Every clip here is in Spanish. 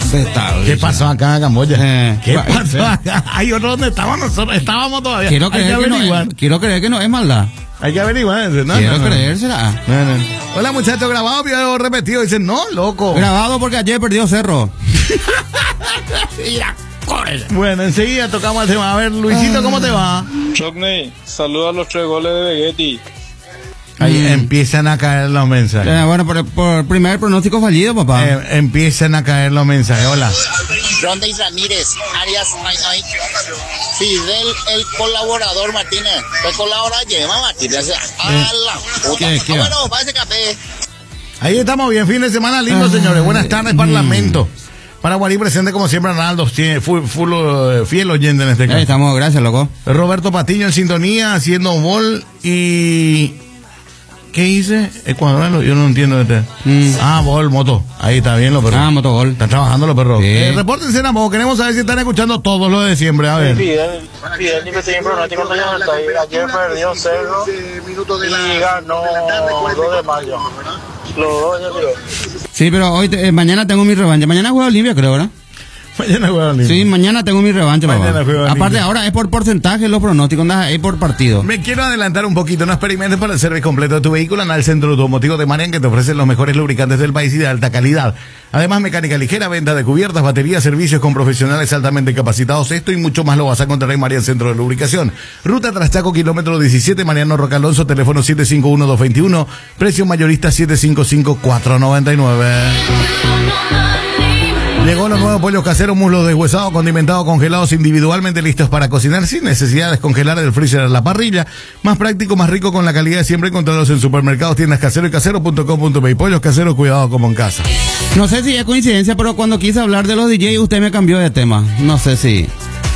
¿Qué pasó acá en Camboya? ¿Qué pasó acá? Hay otro donde estábamos todavía. Quiero creer que no es maldad. Hay que averiguar. Quiero creérsela. Hola, muchachos, grabado, video repetido. Dicen, no, loco. Grabado porque ayer perdió Cerro. Mira, corre. Bueno, enseguida tocamos el tema. A ver, Luisito, ¿cómo te va? Chocney, saluda a los 3 goles de Vegetti. Ahí empiezan a caer los mensajes. Bueno, por primer pronóstico fallido, papá. Empiezan a caer los mensajes. Hola. Ronda y Ramírez, Arias, Fidel, el colaborador Martínez. El colaborador lleva Martínez. A la puta. Bueno, pase café. Ahí estamos bien, fin de semana lindo, señores. Buenas tardes, Parlamento. Para Guarí presente como siempre, Ronaldo, fiel oyente en este caso. Ahí estamos, gracias, loco. Roberto Patiño en sintonía, haciendo gol y... ¿Qué hice? Ecuador, yo no entiendo este. Bol, moto. Ahí está bien los perros. Motogol. Están trabajando los perros. Sí. Repórtense en ambos, queremos saber si están escuchando todo lo de siempre, a ver. Fidel ni me siempre pronóstico ayer perdió Cerro y ganó 2 de mayo. Los dos, yo creo. Sí, pero hoy mañana tengo mi revancha. Mañana juega Olimpia, creo, ¿verdad? Mañana juega Olimpia. Sí, mañana tengo mi revancha, papá. Aparte, ahora es por porcentaje los pronósticos, es por partido. Me quiero adelantar un poquito. No experimentes para el servicio completo de tu vehículo. Anda al centro automotivo de Marian, que te ofrecen los mejores lubricantes del país y de alta calidad. Además, mecánica ligera, venta de cubiertas, baterías, servicios con profesionales altamente capacitados. Esto y mucho más lo vas a encontrar en Marian Centro de Lubricación. Ruta Traschaco, kilómetro 17, Mariano Roca Alonso, teléfono 751-221, precio mayorista 755-499. Llegó los nuevos pollos caseros, muslos deshuesados, condimentados, congelados individualmente, listos para cocinar sin necesidad de descongelar del freezer a la parrilla. Más práctico, más rico, con la calidad de siempre. Encontrarlos en supermercados, tiendas Casero y casero.com.pe. Pollos caseros, cuidado como en casa. No sé si es coincidencia, pero cuando quise hablar de los DJ, usted me cambió de tema. No sé si...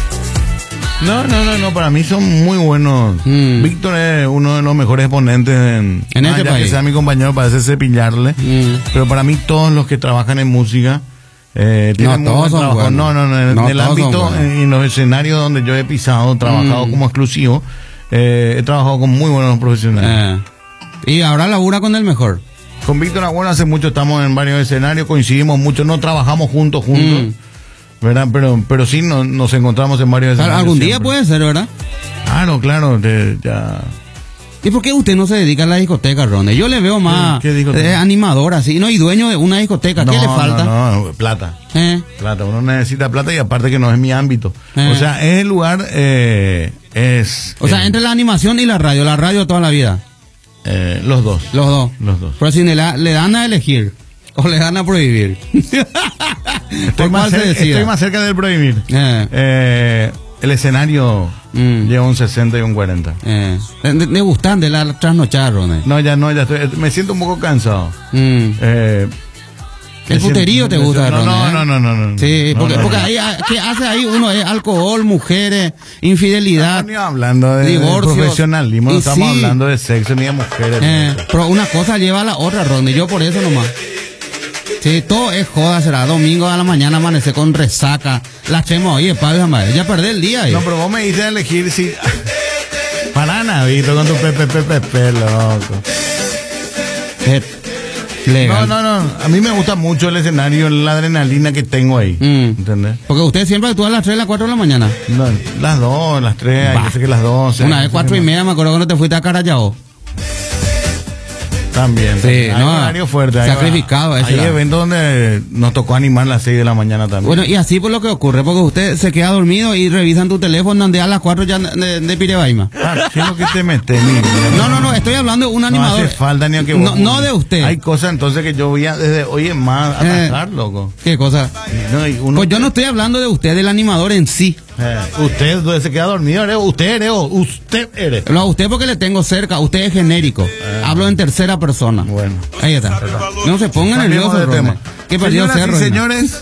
No, para mí son muy buenos. Víctor es uno de los mejores exponentes en este país. Que sea mi compañero, parece cepillarle. Pero para mí todos los que trabajan en música... no, todos son buenos. En el ámbito, en los escenarios donde yo he pisado, trabajado como exclusivo, he trabajado con muy buenos profesionales. Y ahora labura con el mejor. Con Víctor Agüero hace mucho estamos en varios escenarios, coincidimos mucho, no trabajamos juntos, ¿verdad? Pero sí nos encontramos en varios escenarios. Algún día puede ser, ¿verdad? Claro, ya... ¿Y por qué usted no se dedica a la discoteca, Ronde? Yo le veo más animador así, ¿no? Y dueño de una discoteca. ¿Qué le falta? No, plata. Plata, uno necesita plata y aparte que no es mi ámbito. O sea, es el lugar, O sea, entre la animación y la radio toda la vida. Los dos. Pero si le dan a elegir o le dan a prohibir. Estoy más cerca del prohibir. El escenario lleva un 60 y un 40. ¿Le gustan de la trasnochada, Ronde? No, ya estoy, me siento un poco cansado. ¿El puterío te gusta, Ronde? No. Sí, porque ahí, ¿qué hace ahí uno? Alcohol, mujeres, infidelidad, no hablando de divorcio, profesionalismo, no estamos hablando de sexo ni de mujeres. Pero una cosa lleva a la otra, Ronde, yo por eso nomás. Sí, todo es joda, será domingo a la mañana amanecer con resaca. La chema, oye, Pablo, ya perdí el día ahí. No, pero vos me dices elegir si... Para Navito con tu pepe, loco. Legal. No, a mí me gusta mucho el escenario, la adrenalina que tengo ahí. ¿Entendés? Porque usted siempre actúa a las 3, a las 4 de la mañana. No, las 2, las 3, hay veces que las 12. Una vez 4:30 me acuerdo cuando te fuiste a Carayao. También. Sí, hay horario fuerte. Sacrificado. Hay eventos donde nos tocó animar a las 6 de la mañana también. Bueno, y así por lo que ocurre, porque usted se queda dormido y revisan tu teléfono donde a las 4 ya de Pirebaima. ¿Qué es lo que te metes? No, estoy hablando de un animador. No hace falta ni a que vos... No de usted. Hay cosas entonces que yo voy a, desde hoy en más, atacar, loco. ¿Qué cosa? Pues yo no estoy hablando de usted, del animador en sí. Usted se queda dormido, usted eres. No, usted porque le tengo cerca, usted es genérico. Hablo en tercera persona. Bueno. Ahí está. No se pongan nerviosos, de tema. Que perdió Cerro. Señores.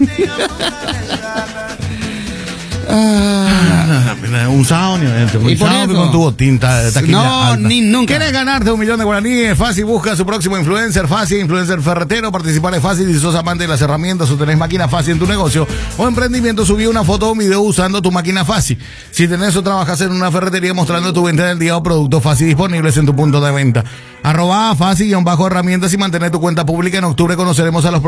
Un sábado con tu botín no, ni nunca. ¿Quieres ganarte 1 millón de guaraníes? Fácil, busca su próximo influencer. Fácil, influencer ferretero. Participar es fácil. Si sos amante de las herramientas o tenés máquina fácil en tu negocio o emprendimiento, subí una foto o un video usando tu máquina fácil. Si tenés o trabajas en una ferretería mostrando tu venta del día o productos fácil disponibles en tu punto de venta. @fácil_herramientas y mantener tu cuenta pública. En octubre conoceremos a los